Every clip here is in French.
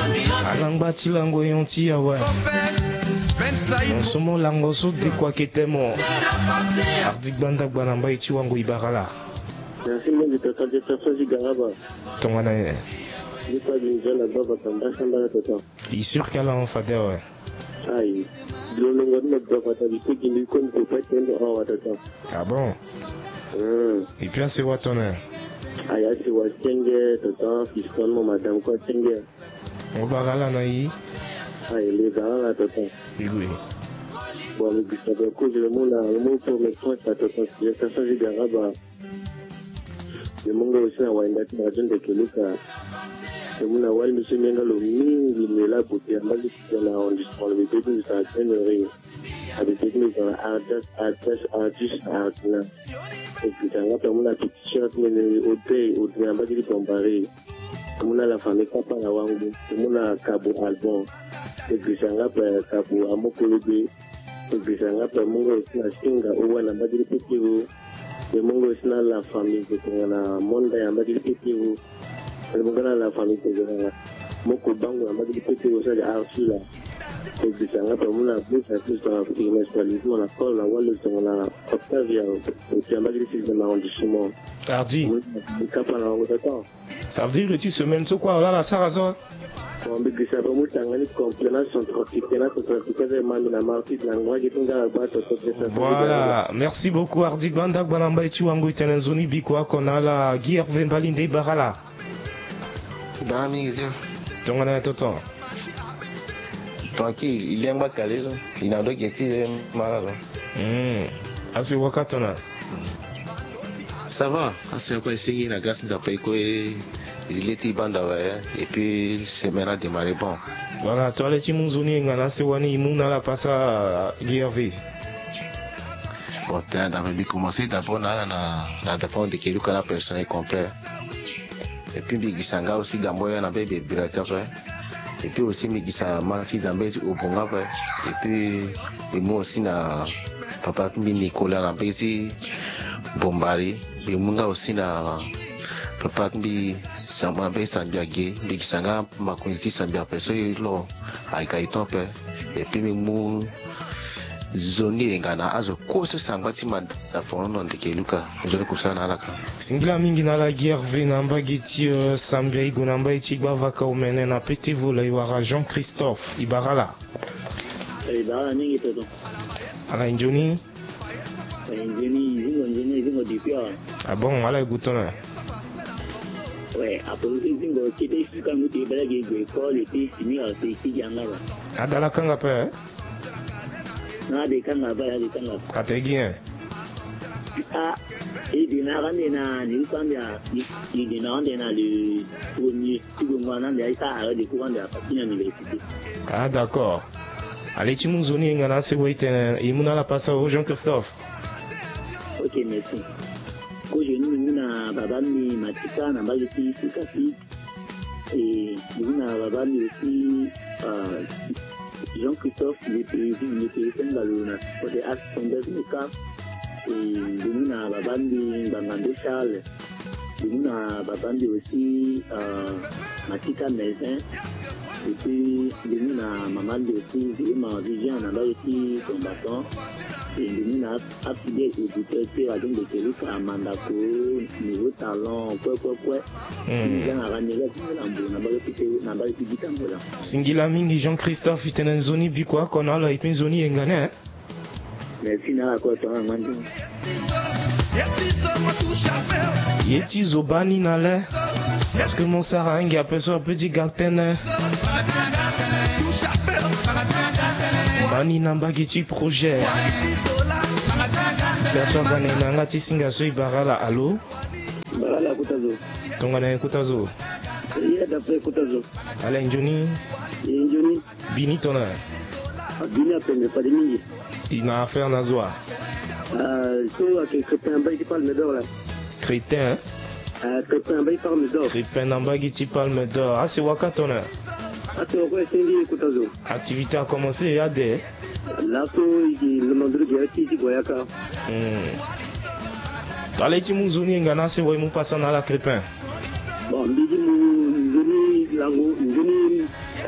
Alangba tilango yonti ya ouais. Somo lango so de quoi que temo. Ardik banda banamba iti wango ibarala. Merci mon de tata de tata Zigaraba. Tongana ye. Je pas d'une jeune baba kamba samba tata. Il sûr qu'elle a en fadé ouais. Aïe. Dolo ngone baba tata ko kimi ko ko pa tendo awa tata. Ah bon. Et puis c'est what on est. Aya c'est wa tenge tata fiscalement madame ko tenge. On barala na yi. Aïe les barala tata. Oui. Bon le but c'est que je le mot pour mes points tata de tata Zigaraba. Le monde aussi na wa ndati na jeune de Keluka. Muna wali monsieur Mengalo mingi mela beauté amali na enregistrement le bébé ça généré avec technique dans artiste na et puis ça va muna picture mais au amali comparé muna la famille papa na wangu muna kabo album et puis ça va kabo amokolobe et puis ça va mungo na singa au wana amali petit et mungo na la famille de na monde amali petit Mungana la famille de Moko Bango, Amadi Petit au sein de Arsula. Et puis, ça n'a pas mon abus, ça plus dans la trimestralisme, la colle, la wall, la Octavia, et puis Amadi Petit de l'arrondissement. Ardi. Ça veut dire que tu semaines sur quoi là, la Sarrazone? On me dit ça va mourir en année complément son tropicana, son tropicana, la marque, l'anglais, qui est dans la base, voilà, merci beaucoup Ardi Bandak Banamba et Chuango Itenenzoni Bikwa Konala, Guillaume Vembalinde Barala. Tongana Toto. Tranquille, il est en bas calé, il n'a d'autre qui est malade. Assez wakatona. Ça va, c'est quoi essayer la grâce nous a payé quoi il était banda et puis c'est maintenant démarré bon. Voilà, toi les Timouzouni ngana se wani imuna la passa GRV. Bon, t'as commencé d'abord na dépend de quel cas personnel complet. Et puis Bigisanga aussi Gamboya na bébé Birasa et puis aussi Migisa ma fille Gambé au Bonga et puis moi aussi na papa Nicolas na bébé Bombari et munga aussi na papa Mbi Samba bébé Sandiagé Bigisanga ma connaissance Sambia personne lo aikaiton pe et puis moi zoni ngana azo kosa sangati mada fono ndeke luka zoni kusana alaka singla mingi na la guerre namba giti sambia igo namba ichigba vaka umene na pete vola iwara Jean Christophe Ibarala ibara ningi toto ala injoni zingo dipia ah bon ala igutona ouais après zingo kite fika muti bala ge école et puis fini à c'est qui yangala adala kanga pe na de kanga ba ya de kanga kategien et dina rande na ni kambia ni dina rande na le premier secondaire na ya ta de courant de la partie université ah d'accord allez Timouzouni ngana se wait imuna la passa au Jean Christophe. Ok, merci. Aujourd'hui, nous avons babami matika na bageti fikafi et nous avons aussi Jean-Christophe le président de la côté art sondage Mika et nous avons babami Bangando Charles. Nous avons babami aussi matika Melvin et puis nous avons maman aussi vraiment vision na bageti combattant. Et nous avons appuyé les éditeurs qui ont dit que nous avons mandako, niveau talent, quoi. Nous avons ramené la Singila mingi Jean-Christophe Itenenzoni Bikwa Konala Ipinzoni Engane. Merci na kwa toi mandi. Yeti Zobani Nale. Parce que mon sarangi a besoin petit garten. Bani Nambagiti projet. Personne bani nangati singa soi barala allo. Barala kutazo. Tongana kutazo. Il d'après kutazo. Alain Johnny. Johnny. Bini tona. Bini appelle pas de mingi. Il a affaire nazoa. So à Crépin Bay qui Palme d'Or là. Crétin. Crépin Bay Palme d'Or. Crépin Nambagiti Palme d'Or. Ah c'est wakatona. Activité a commencé il y a des. Là, le monde qui est Goyaka. Dans les Timouzouni, Ngana, c'est où ils passe à la Crépin. Bon, Bidi Mouzoni, Lango, Mouzoni,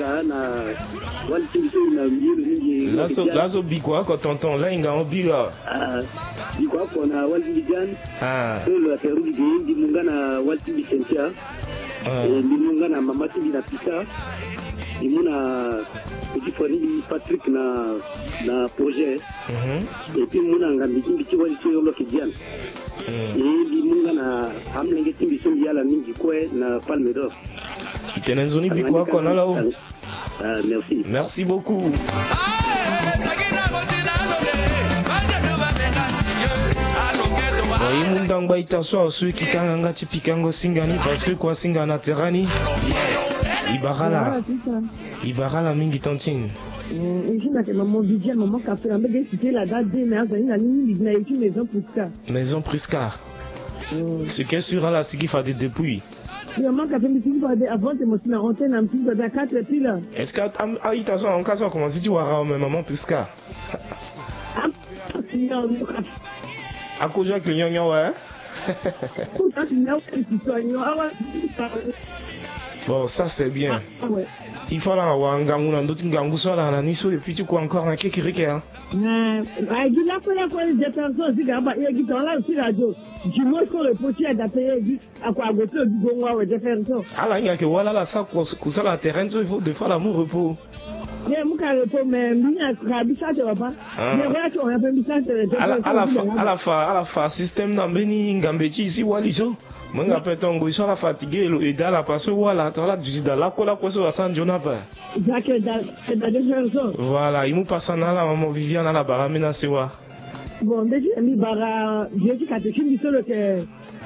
na walti na yiri lazo bikwa ko tonton la inga obira bikwa ko na walti jan la peru di munga na walti licencia di munga na mamati na pita di muna petit Patrick na projet et puis muna ngambi kimbi walti lo kidian di munga na amlenge timbi sombi ala mingi kwe na Palme d'Or Tenenzoni bikwa ko na lao. Merci. Merci beaucoup. Imunda ngba itaswa osu kitanga ngati pikango singani parce que kwa singa na terani. Ibarala mingi tontine. Maman Viviane, maman café, la mère cité la date des mères, il a une maison Prisca. Maison Prisca. Ce qui est sur là, c'est qu'il faut des depuis. Maman café, mais avant de monter la antenne, un petit peu de 4 et puis là. Est-ce qu'à Itason, en cas où comment si tu vois maman Prisca? À cause de client, ouais. Bon, ça c'est bien. Il faut la voir un d'autres gangu sur la niso et puis tu crois encore un quelque chose. Il a fait la fois des personnes qui gardent et qui sont là aussi radio. Je me suis reporté à d'appeler à quoi goûter du bon ou des personnes. Alors il y a que voilà la ça pour ça la terrain il faut de faire l'amour repos. Mais mon cas repos mais mina ça te va pas. Mais voilà on appelle ça à la fin système dans Beni Ngambeti ici waliso. Mwenga petongo isola fatigué le idala parce que voilà tola jida la kola koso asan jonapa. Voilà, il nous passe na la maman Viviane à la baramina sewa. Bon, déjà mi bara, je dis que tu me dis que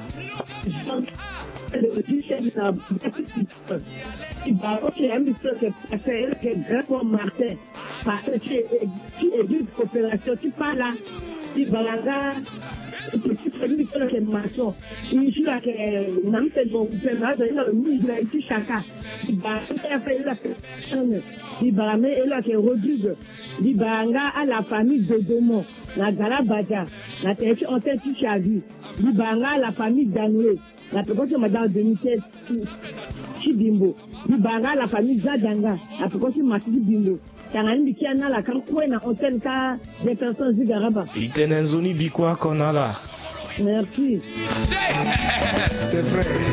il va aussi un petit peu que grand pour Martin parce que tu es d'une coopération tu parles là il va là tu fais une histoire que maçon il dit là que nam fait bon paiement il a le mise là ici chacun il va faire la personne il va mais là que Rodrigue il va à la famille de Domo la Galabaja la tête en tête tu as vu il va à la famille d'Anoué la personne madame Denise Chibimbo il va à la famille Zadanga la personne Matidi Bimbo Tangani qui a la campagne en antenne ka des personnes zigaraba. Itenenzoni bikwa konala. Merci. C'est vrai.